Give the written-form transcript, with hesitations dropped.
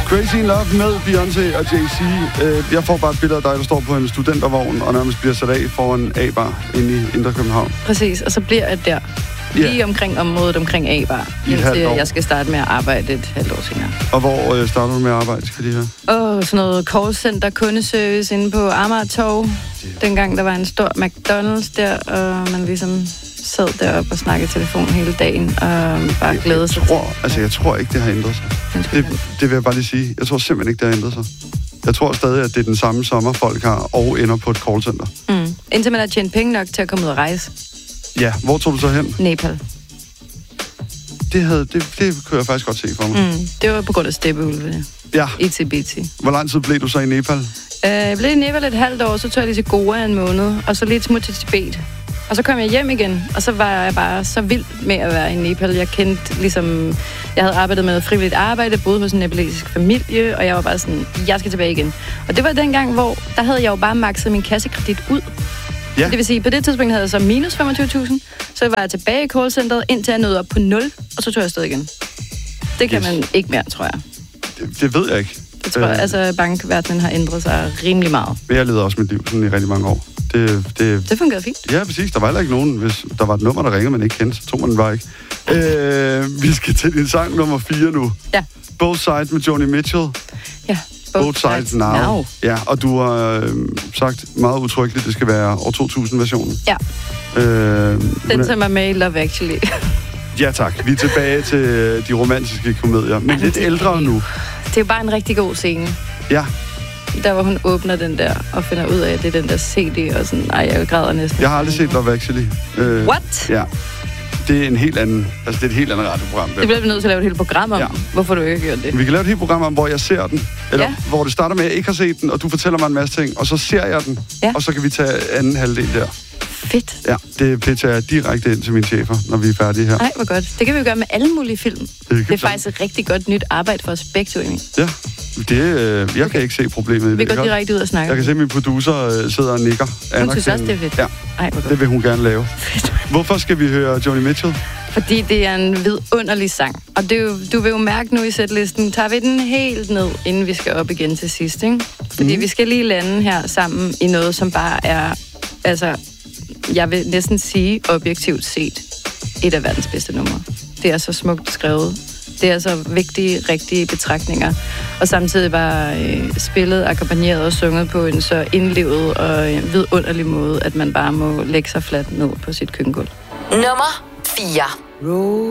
Crazy in Love med Beyoncé og Jay-Z. Jeg får bare et billede af dig, der står på en studentervogn og nærmest bliver sat af foran A-bar inde i Indre København. Præcis, og så bliver jeg der. Lige omkring området omkring A-bar. Indtil jeg skal starte med at arbejde et halvt år senere. Og hvor starter du med at arbejde, skal de høre? Sådan noget callcenter, kundeservice inde på Amagertorv. Dengang der var en stor McDonald's der, og man ligesom sad deroppe og snakkede telefon hele dagen, og bare glædede sig til. Jeg tror ikke, det har ændret sig. Det vil jeg bare lige sige. Jeg tror simpelthen ikke, det har ændret sig. Jeg tror stadig, at det er den samme sommer, folk har, og ender på et callcenter. Indtil man har tjent penge nok til at komme ud og rejse. Ja, hvor tog du så hen? Nepal. Det kunne jeg faktisk godt se for mig. Det var på grund af steppeulvene. Ja. ETBT. Hvor lang tid blev du så i Nepal? Jeg blev i Nepal et halvt år, så tog jeg lige til Goa en måned, og så lidt smut til Tibet. Og så kom jeg hjem igen, og så var jeg bare så vild med at være i Nepal. Jeg kendte ligesom... Jeg havde arbejdet med noget frivilligt arbejde, boede hos en nepalesisk familie, og jeg var bare sådan, jeg skal tilbage igen. Og det var den gang, hvor der havde jeg jo bare makset min kassekredit ud. Ja. Det vil sige, på det tidspunkt havde jeg så minus 25.000, så var jeg tilbage i callcenteret, indtil jeg nåede op på 0, og så tog jeg afsted igen. Det kan man ikke mere, tror jeg. Det ved jeg ikke. Det tror jeg, altså bankverdenen har ændret sig rimelig meget. Jeg levede også mit liv sådan i rigtig mange år. Det fungerede fint. Ja, præcis. Der var heller ikke nogen, hvis der var et nummer, der ringede, man ikke kendte, så tog man den bare ikke. Vi skal til din sang nummer 4 nu. Ja. Both Sides med Joni Mitchell. Ja. Both Sides Now. Ja, og du har sagt meget udtrykkeligt, det skal være år 2000-versionen. Ja. Den som er med i Love Actually. Ja tak. Vi er tilbage til de romantiske komedier, men lidt ældre nu. Det er jo bare en rigtig god scene. Ja. Der hvor hun åbner den der og finder ud af, at det er den der CD og sådan, jeg græder næsten. Jeg har aldrig set Love Actually. What? Ja. Det er en helt anden, det er et helt andet radioprogram. Det bliver vi nødt til at lave et helt program om. Ja. Hvorfor du ikke gjort det? Vi kan lave et helt program om, hvor jeg ser den. Eller hvor det starter med, at jeg ikke har set den, og du fortæller mig en masse ting, og så ser jeg den. Ja. Og så kan vi tage anden halvdel der. Fedt. Ja, det pitcher jeg direkte ind til mine chefer, når vi er færdige her. Nej, hvor godt. Det kan vi jo gøre med alle mulige film. Det er faktisk et rigtig godt nyt arbejde for os begge to. Ja, jeg kan ikke se problemet i det. Vi går direkte ud og snakker. Jeg kan se, at min producer sidder og nikker. Hun synes også, det er fedt. Ja, ej, hvor godt. Det vil hun gerne lave. Fedt. Hvorfor skal vi høre Joni Mitchell? Fordi det er en vidunderlig sang. Og du vil jo mærke nu i sætlisten, tager vi den helt ned, inden vi skal op igen til sidst, ikke? Fordi vi skal lige lande her sammen i noget, som bare er, altså, jeg vil næsten sige objektivt set, et af verdens bedste numre. Det er så smukt skrevet. Det er så vigtige, rigtige betragtninger. Og samtidig var spillet, akkompagneret og sunget på en så indlevet og vidunderlig måde, at man bare må lægge sig fladt ned på sit køkkengulv. Nummer 4.